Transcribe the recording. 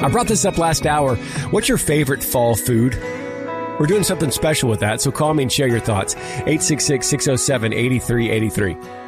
I brought this up last hour. What's your favorite fall food? We're doing something special with that, so call me and share your thoughts. 866-607-8383.